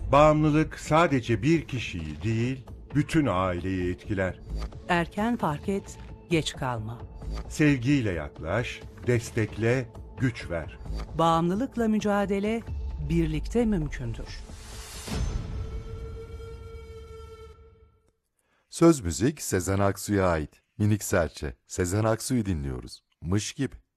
Bağımlılık sadece bir kişiyi değil, bütün aileyi etkiler. Erken fark et, geç kalma. Sevgiyle yaklaş, destekle, güç ver. Bağımlılıkla mücadele birlikte mümkündür. Söz müzik Sezen Aksu'ya ait. Minik Serçe. Sezen Aksu'yu dinliyoruz. Mış gibi.